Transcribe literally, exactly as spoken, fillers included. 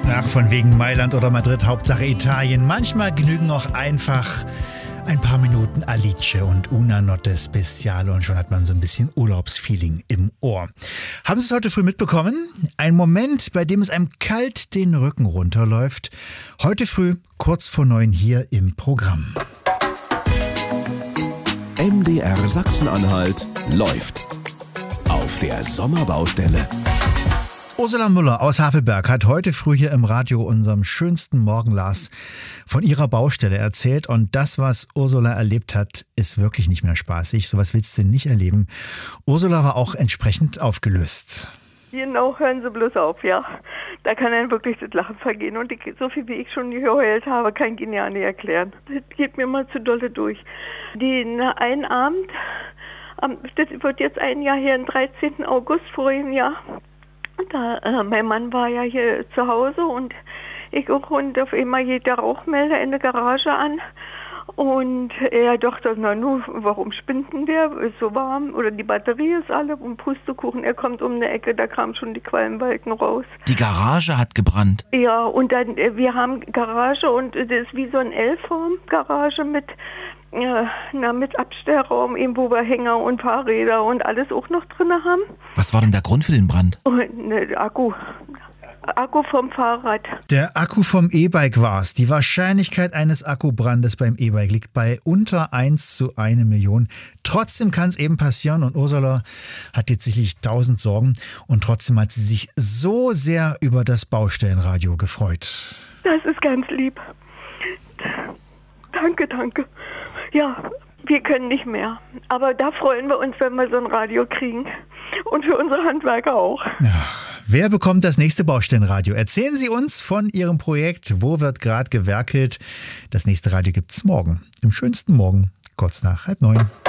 Ach, von wegen Mailand oder Madrid, Hauptsache Italien. Manchmal genügen auch einfach ein paar Minuten Alice und Una Notte Speciale und schon hat man so ein bisschen Urlaubsfeeling im Ohr. Haben Sie es heute früh mitbekommen? Ein Moment, bei dem es einem kalt den Rücken runterläuft. Heute früh, kurz vor neun hier im Programm. M D R Sachsen-Anhalt läuft auf der Sommerbaustelle. Ursula Müller aus Havelberg hat heute früh hier im Radio unserem schönsten Morgenlas von ihrer Baustelle erzählt. Und das, was Ursula erlebt hat, ist wirklich nicht mehr spaßig. Sowas willst du nicht erleben. Ursula war auch entsprechend aufgelöst. Genau, hören Sie bloß auf, ja. Da kann einem wirklich das Lachen vergehen. Und ich, so viel wie ich schon geheult habe, kann ich Ihnen ja nicht erklären. Das geht mir mal zu dolle durch. Den einen Abend, das wird jetzt ein Jahr her, am dreizehnten August vorigen Jahr. Da, äh, mein Mann war ja hier zu Hause und ich auch, und auf einmal geht der Rauchmelder in der Garage an und er dachte, na nu, warum spinnt denn der? Ist so warm oder die Batterie ist alle und Pustekuchen, er kommt um eine Ecke, da kamen schon die Qualmwolken raus. Die Garage hat gebrannt? Ja, und dann, wir haben Garage und das ist wie so ein L-Form-Garage mit Ja, na, mit Abstellraum, eben wo wir Hänger und Fahrräder und alles auch noch drin haben. Was war denn der Grund für den Brand? Und ne, Akku. Akku vom Fahrrad. Der Akku vom E-Bike war's. Die Wahrscheinlichkeit eines Akkubrandes beim E-Bike liegt bei unter eins zu einer Million. Trotzdem kann es eben passieren und Ursula hat jetzt sicherlich tausend Sorgen und trotzdem hat sie sich so sehr über das Baustellenradio gefreut. Das ist ganz lieb. Danke, danke. Ja, wir können nicht mehr. Aber da freuen wir uns, wenn wir so ein Radio kriegen. Und für unsere Handwerker auch. Ach, wer bekommt das nächste Baustellenradio? Erzählen Sie uns von Ihrem Projekt. Wo wird gerade gewerkelt? Das nächste Radio gibt's morgen. Im schönsten Morgen, kurz nach halb neun.